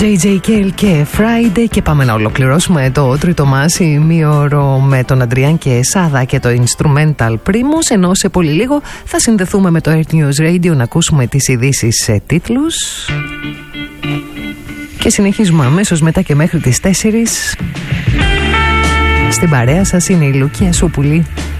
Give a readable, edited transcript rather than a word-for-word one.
JJ Cale και Friday, και πάμε να ολοκληρώσουμε το τρίτο μας ημίωρο με τον Αντριάν και Σάδα και το Instrumental Primus, ενώ σε πολύ λίγο θα συνδεθούμε με το Earth News Radio να ακούσουμε τις ειδήσεις σε τίτλους και συνεχίζουμε αμέσως μετά και μέχρι τις 4. Στην παρέα σας είναι η Λουκία Σούπουλη.